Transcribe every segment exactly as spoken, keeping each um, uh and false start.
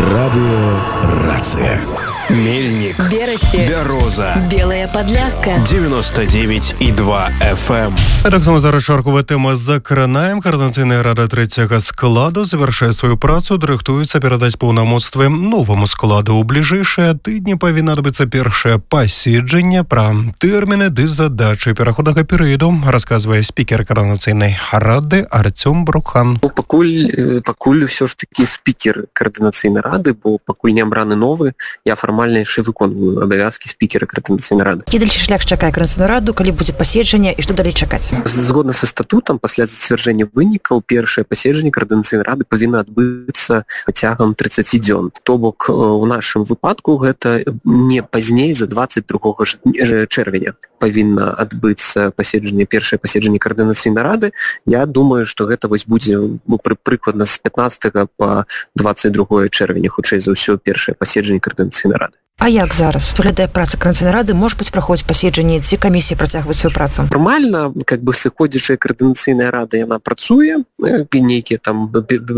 Радио «Рация». Мельник, Берасти, Бяроза, Белая Подляска, девяносто девять и два эф эм. Так само зараз чаркова тема закранаем. Координаційна рада третього складу завершає свою працу, рыхтуецца перадаць паўнамоцтвы новому складу. У бліжэйшыя тыдні павінна адбыцца першае паседжанне пра тэрміны ды задачы пераходнага перыяду, расказвае спікер координаційнай рады Артём Брукхан. Ну, пакуль, пакуль ўсё ж такі спікер координаційнай рады, бо пакуль не абраны новы, я фармальна яшчэ выконваю абавязкі спікера координаційнай рады. Які дальшы шлях чакае координаційную раду, калі будзе паседжанне і што далей чакаць? Згодна са статутам, пасля зацвярджэння вынікаў, першае паседжанне координаційнай рады павінна адбыцца цягам тридцать дзён. То бок, у нашым выпадку гэта не пазней за двадцать другога чэрвеня павінна адбыцца паседжанне, першае паседжанне координаційнай рады. Я думаю, што гэта вось будзе пры, прыкладна з пятнадцатага па двадцать другое чэрвеня, хутчэй за ўсё першае паседжанне координаційнай рады. А як зараз выглядае праца координаційнай рады? Можа быць, праходзіць паседжанні, ці камісіі працягваюць сваю працу? Нормальна, как бы сыходзячая координаційная рада, яна працуе, нейкія там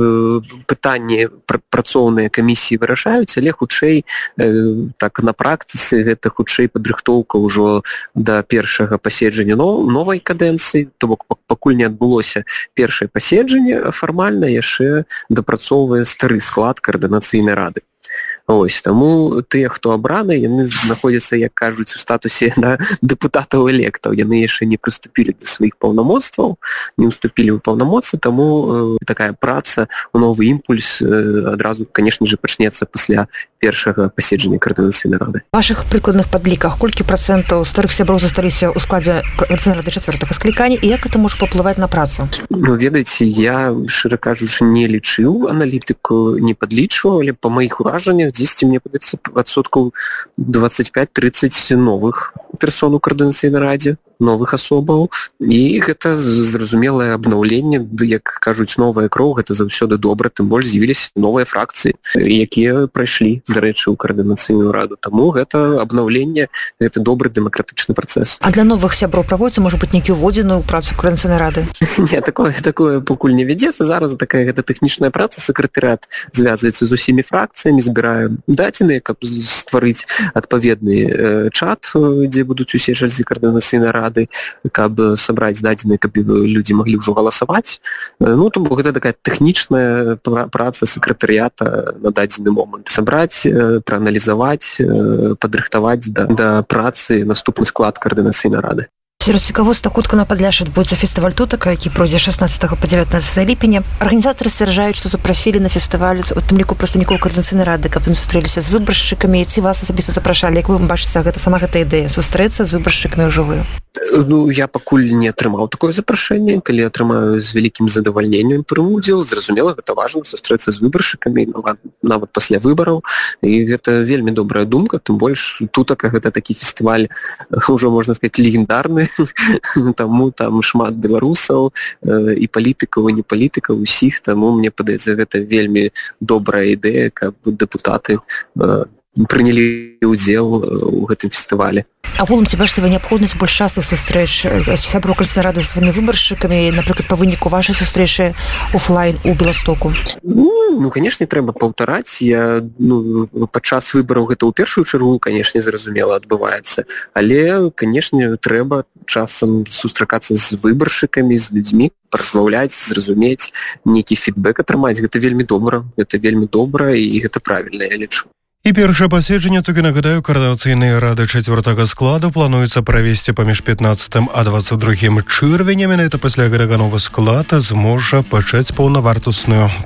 пытанні працоўныя камісіі вырашаюць, але хутчэй так на практыцы гэта хутчэй падрыхтоўка ўжо да першага паседжання новай кадэнцыі, то бок пакуль не адбылося першае паседжанне, фармальна яшчэ дапрацоўвае стары склад координаційнай рады. Ось, таму тыя, хто абраны, яны знаходзяцца, як кажуць, у статусе да, дэпутатаў-электаў. Яны яшчэ не прыступілі да сваіх паўнамоцтваў, не ўступілі ў паўнамоцтвы, таму э, такая праца, новы імпульс э, адразу, канешне же, пачнецца пасля першага паседжання координаційнай рады. У вашых прыкладных падліках колькі працэнтаў старых сяброў засталіся ў складзе координаційнай рады чацвёртага склікання, і як гэта можа паўплываць на працу? Ну, ведаеце, я, шчыра кажучы, не лічыў аналітыку, не падлічваў, але па маіх уражаннях дзесьці, мне падаецца, адсоткаў двадцать пять тридцать новых персон у координаційнай радзе, новых асобаў, і гэта зразумелае абнаўленне, як кажуць, новая кроў, гэта заўсёды добра, тым больш з'явіліся новыя фракцыі, якія прайшлі, дарэчы, у координаційную раду. Таму гэта абнаўленне, гэта добры дэмакратычны працэс. А для новых сяброў праводзіцца, можа быць, нейкі ўводзіную працу координаційнай рады? Не, такое, такое пакуль не вядзецца. Зараз такая гэта тэхнічная праца, сакратарыят звязваецца з усімі фракцыямі, збірае дадзеныя, каб стварыць адпаведны э, чат, дзе будуць усе чальцы координаційнай рады, каб сабраць дадзеныя, каб людзі маглі ўжо галасаваць. Ну, то гэта такая тэхнічная праца сакратарыята на дадзены момант. Сабраць, прааналізаваць, падрыхтаваць да, да працы наступны склад координаційнай рады. Сярод цікавосці, хутка на Падляшшы адбудзецца фестываль тутака, які пройдзе шаснаццатага па дзевятнаццатае ліпеня. Арганізатары сцвярджаюць, што запрасілі на фестываль у тым ліку прадстаўнікоў координаційнай рады, каб яны сустрэліся з выбаршчыкамі, ці вас асабіста запрашалі. Як вы бачыце, гэта сама гэта ідэя сустрэцца з выбаршчыкамі ўжывую? Ну, я пакуль не атрымаў такое запрашэнне. Калі атрымаю, з вялікім задавальненнем прыму удзел. Зразумела, гэта важна сустрэцца з выбаршчыкамі, нават, нават пасля выбараў. І гэта вельмі добрая думка, тым больш тутака гэта такі фестываль, ўжо можна сказаць, легендарны. Таму там шмат беларусаў, э, і палітыкаў, і не палітыкаў, усіх, таму мне падаецца, гэта вельмі добрая ідэя, каб депутаты э, прынялі ўдзел у гэтым фестывале. Агулам ці бачыце вы неабходнасць больш частых сустрэч сяброў координаційнай рады з самі выбаршчыкамі, напрыклад, па выніку вашай сустрэчы офлайн у Беластоку? Ну, ну, канешне, трэба паўтараць. Я, ну, падчас выбараў гэта ў першую чаргу, канешне, зразумела, адбываецца. Але, канешне, трэба часам сустракацца з выбаршчыкамі, з людзьмі, паразмаўляць, зразумець, нейкі фідбэк атрымаць. Гэта вельмі добра, гэта вельмі добра, і гэта правільна, я лічу. І першае паседжанне, толькі нагадаю, координаційнай рады чацвёртага складу плануецца правесці паміж пятнаццатым а двадцать другім чэрвенем. Менавіта пасля гэтага новы склад зможа пачаць паўнавартасную